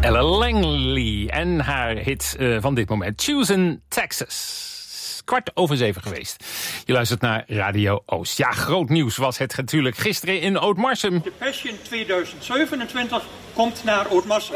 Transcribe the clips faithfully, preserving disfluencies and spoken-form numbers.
Ella Langley en haar hit uh, van dit moment, Choosing Texas. Kwart over zeven geweest. Je luistert naar Radio Oost. Ja, groot nieuws was het natuurlijk gisteren in Ootmarsum. De Passion tweeduizend zevenentwintig komt naar Ootmarsum.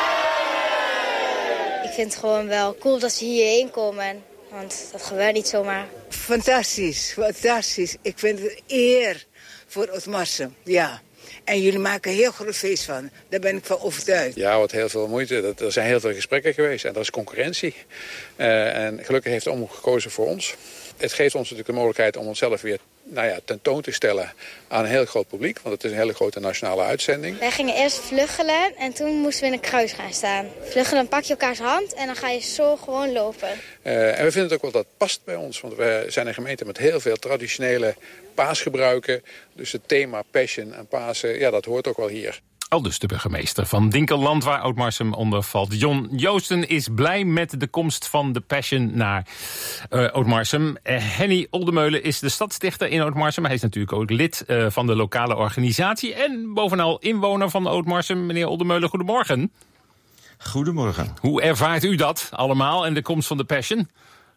Ik vind het gewoon wel cool dat ze hierheen komen. Want dat gebeurt niet zomaar. Fantastisch, fantastisch. Ik vind het een eer voor Ootmarsum, ja. En jullie maken een heel groot feest van. Daar ben ik van overtuigd. Ja, wat heel veel moeite. Er zijn heel veel gesprekken geweest en er is concurrentie. Uh, en gelukkig heeft Omroep gekozen voor ons. Het geeft ons natuurlijk de mogelijkheid om onszelf weer nou ja, tentoon te stellen aan een heel groot publiek. Want het is een hele grote nationale uitzending. Wij gingen eerst vluggelen en toen moesten we in een kruis gaan staan. Vluggelen, dan pak je elkaars hand en dan ga je zo gewoon lopen. Uh, en we vinden het ook wel dat past bij ons. Want we zijn een gemeente met heel veel traditionele paasgebruiken. Dus het thema Passion en Pasen, ja, dat hoort ook wel hier. Aldus de burgemeester van Dinkeland, waar Ootmarsum onder valt. John Joosten is blij met de komst van de Passion naar uh, Ootmarsum. Uh, Henny Oldemeulen is de stadsdichter in Ootmarsum. Hij is natuurlijk ook lid uh, van de lokale organisatie en bovenal inwoner van Ootmarsum. Meneer Oldemeulen, goedemorgen. Goedemorgen. Hoe ervaart u dat allemaal en de komst van de Passion?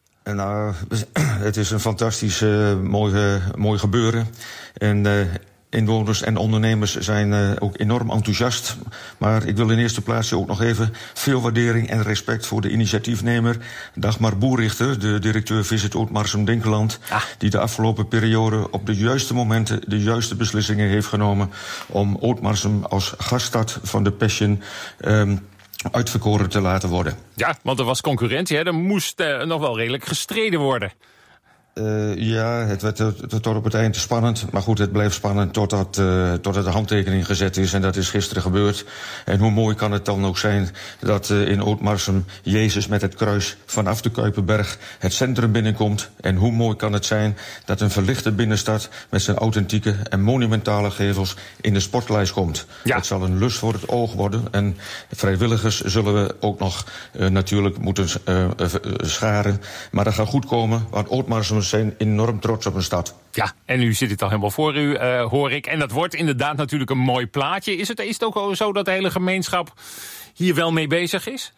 Nou, het is een fantastisch uh, mooi, mooi gebeuren. En uh, inwoners en ondernemers zijn uh, ook enorm enthousiast. Maar ik wil in eerste plaats ook nog even veel waardering en respect voor de initiatiefnemer Dagmar Boerichter, de directeur Visit Ootmarsum Dinkeland, ah. die de afgelopen periode op de juiste momenten de juiste beslissingen heeft genomen om Ootmarsum als gaststad van de Passion Um, uitverkoren te laten worden. Ja, want er was concurrentie, hè? Er moest uh, nog wel redelijk gestreden worden. Uh, ja, het werd tot op het eind spannend. Maar goed, het bleef spannend totdat, uh, totdat de handtekening gezet is. En dat is gisteren gebeurd. En hoe mooi kan het dan ook zijn dat uh, in Ootmarsum Jezus met het kruis vanaf de Kuiperberg het centrum binnenkomt. En hoe mooi kan het zijn dat een verlichte binnenstad met zijn authentieke en monumentale gevels in de sportlijst komt. Ja. Dat zal een lust voor het oog worden. En vrijwilligers zullen we ook nog uh, natuurlijk moeten uh, uh, scharen. Maar dat gaat goed komen, want Ootmarsum zijn enorm trots op een stad. Ja, en nu zit het al helemaal voor u, uh, hoor ik. En dat wordt inderdaad natuurlijk een mooi plaatje. Is het, is het ook zo dat de hele gemeenschap hier wel mee bezig is?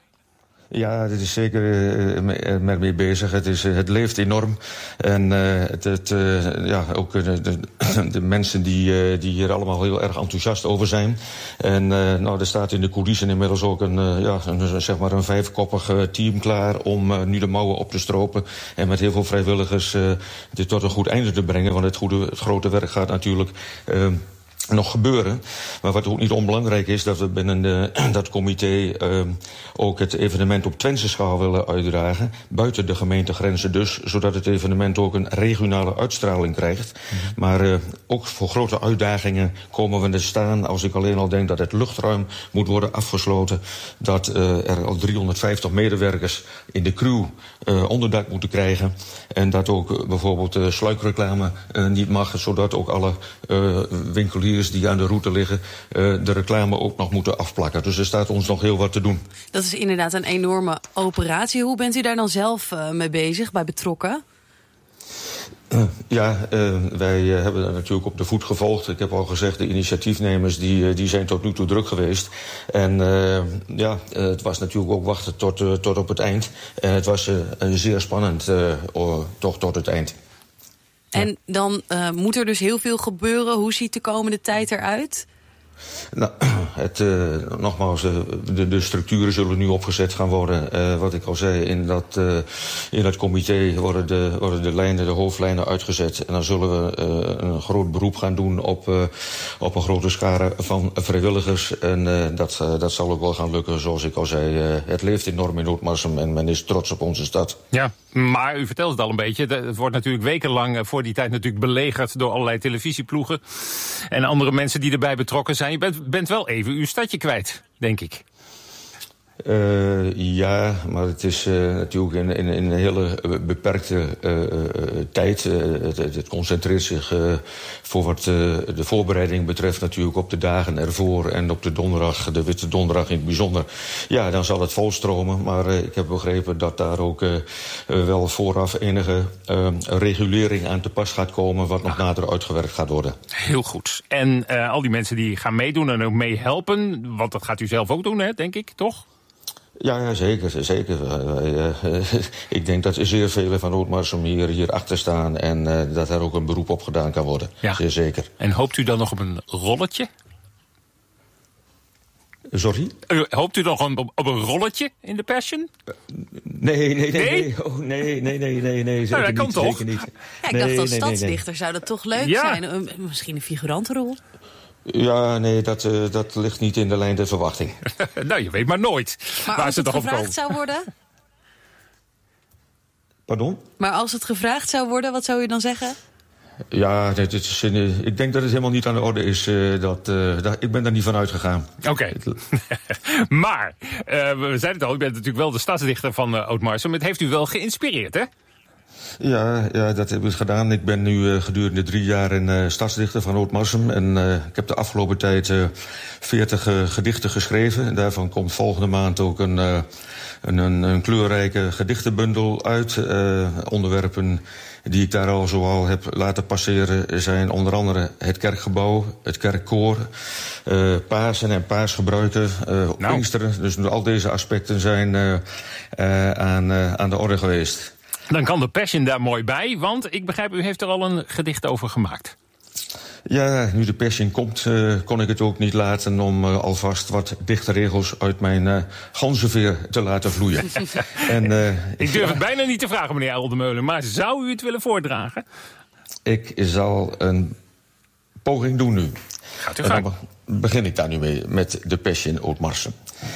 Ja, het is zeker uh, mee bezig. Het, is, uh, het leeft enorm. En uh, het, het, uh, ja, ook uh, de, de mensen die, uh, die hier allemaal heel erg enthousiast over zijn. En uh, nou, er staat in de coulissen inmiddels ook een, uh, ja, een, zeg maar een vijfkoppig uh, team klaar om uh, nu de mouwen op te stropen. En met heel veel vrijwilligers uh, dit tot een goed einde te brengen. Want het, goede, het grote werk gaat natuurlijk Uh, nog gebeuren. Maar wat ook niet onbelangrijk is, dat we binnen de, dat comité uh, ook het evenement op Twentse schaal willen uitdragen. Buiten de gemeentegrenzen dus, zodat het evenement ook een regionale uitstraling krijgt. Mm-hmm. Maar uh, ook voor grote uitdagingen komen we te staan als ik alleen al denk dat het luchtruim moet worden afgesloten. Dat uh, er al driehonderdvijftig medewerkers in de crew uh, onderdak moeten krijgen. En dat ook uh, bijvoorbeeld uh, sluikreclame uh, niet mag, zodat ook alle uh, winkeliers die aan de route liggen uh, de reclame ook nog moeten afplakken. Dus er staat ons nog heel wat te doen. Dat is inderdaad een enorme operatie. Hoe bent u daar dan zelf uh, mee bezig, bij betrokken? Uh, ja, uh, wij uh, hebben dat natuurlijk op de voet gevolgd. Ik heb al gezegd, de initiatiefnemers die, uh, die zijn tot nu toe druk geweest. En uh, ja, uh, het was natuurlijk ook wachten tot, uh, tot op het eind. En het was uh, zeer spannend, uh, uh, toch tot het eind. En dan uh, moet er dus heel veel gebeuren. Hoe ziet de komende tijd eruit? Nou, het, uh, nogmaals, uh, de, de structuren zullen nu opgezet gaan worden. Uh, wat ik al zei, in dat, uh, in dat comité worden de, worden de lijnen, de hoofdlijnen uitgezet. En dan zullen we uh, een groot beroep gaan doen op, uh, op een grote schare van vrijwilligers. En uh, dat, uh, dat zal ook wel gaan lukken, zoals ik al zei. Uh, het leeft enorm in Ootmarsum en men is trots op onze stad. Ja, maar u vertelt het al een beetje. Het wordt natuurlijk wekenlang voor die tijd natuurlijk belegerd door allerlei televisieploegen. En andere mensen die erbij betrokken zijn. Je bent, bent wel even uw stadje kwijt, denk ik. Uh, ja, maar het is uh, natuurlijk in, in, in een hele beperkte uh, uh, tijd. Uh, het, het concentreert zich uh, voor wat uh, de voorbereiding betreft natuurlijk op de dagen ervoor en op de donderdag, de Witte Donderdag in het bijzonder. Ja, dan zal het volstromen, maar uh, ik heb begrepen dat daar ook uh, uh, wel vooraf enige uh, regulering aan te pas gaat komen, wat nog nader uitgewerkt gaat worden. Heel goed. En uh, al die mensen die gaan meedoen en ook meehelpen, want dat gaat u zelf ook doen, hè, denk ik, toch? Ja, ja, zeker. zeker. Uh, uh, ik denk dat er zeer velen van Ootmarsum hier, hier achter staan en uh, dat er ook een beroep op gedaan kan worden. Ja. Zeer zeker. En hoopt u dan nog op een rolletje? Sorry? Uh, hoopt u nog op, op een rolletje in de Passion? Uh, nee, nee, nee. Nee? Nee, oh, nee, nee, nee, nee, nee. Zeker nou, dat kan niet, toch? Zeker niet. Ja, ik nee, dacht als nee, stadsdichter nee, nee. zou dat toch leuk ja. zijn. Uh, misschien een figurantenrol? Ja, nee, dat, uh, dat ligt niet in de lijn der verwachting. Nou, je weet maar nooit. Maar waar als ze het toch gevraagd zou worden? Pardon? Maar als het gevraagd zou worden, wat zou u dan zeggen? Ja, het is, uh, ik denk dat het helemaal niet aan de orde is. Uh, dat, uh, dat, ik ben daar niet van uitgegaan. Oké. Okay. Maar, uh, we zeiden het al, u bent natuurlijk wel de stadsdichter van uh, Ootmarsum. Het heeft u wel geïnspireerd, hè? Ja, ja, dat heb ik gedaan. Ik ben nu uh, gedurende drie jaar in uh, stadsdichter van Ootmarsum. En uh, ik heb de afgelopen tijd uh, veertig uh, gedichten geschreven. En daarvan komt volgende maand ook een, uh, een, een, een kleurrijke gedichtenbundel uit. Uh, onderwerpen die ik daar al zoal heb laten passeren zijn onder andere het kerkgebouw, het kerkkoor, uh, Pasen en paasgebruiken, uh, nou. Pinksteren. Dus al deze aspecten zijn uh, uh, aan, uh, aan de orde geweest. Dan kan de Passion daar mooi bij, want ik begrijp, u heeft er al een gedicht over gemaakt. Ja, nu de Passion komt, uh, kon ik het ook niet laten om uh, alvast wat dichtregels uit mijn uh, ganzenveer te laten vloeien. en, uh, ik durf het bijna niet te vragen, meneer Oldemeulen, maar zou u het willen voordragen? Ik zal een poging doen nu. Gaat u en gang. dan begin ik daar nu mee met de Passion Ootmarsum.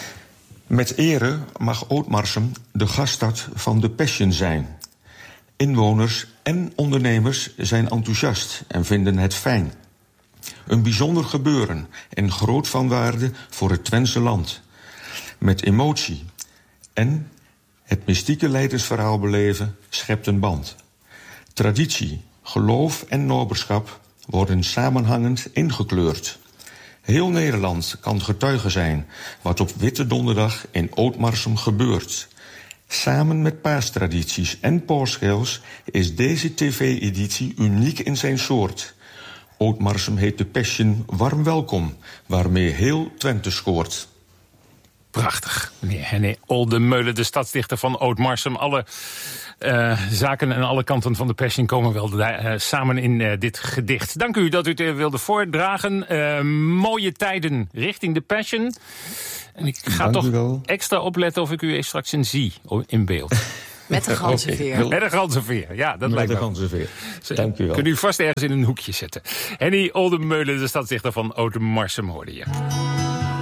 Met ere mag Ootmarsum de gaststad van de Passion zijn. Inwoners en ondernemers zijn enthousiast en vinden het fijn. Een bijzonder gebeuren en groot van waarde voor het Twentse land. Met emotie en het mystieke leidersverhaal beleven schept een band. Traditie, geloof en noberschap worden samenhangend ingekleurd. Heel Nederland kan getuige zijn wat op Witte Donderdag in Ootmarsum gebeurt. Samen met paastradities en paaschels is deze tv-editie uniek in zijn soort. Ootmarsum heet de Passion warm welkom, waarmee heel Twente scoort. Prachtig. Meneer Henny Oldemeulen, de stadsdichter van Ootmarsum. Alle uh, zaken en alle kanten van de Passion komen wel uh, samen in uh, dit gedicht. Dank u dat u het uh, wilde voordragen. Uh, mooie tijden richting de Passion. En ik ga Dank toch extra opletten of ik u straks een zie in beeld. Met de ganzenveer. Okay. Met de ganzenveer, ja, dat Met lijkt me. de ganzenveer. Dank u wel. Kunt u vast ergens in een hoekje zetten. Henny Oldemeulen, de stadsdichter van Ootmarsum, hoorde je.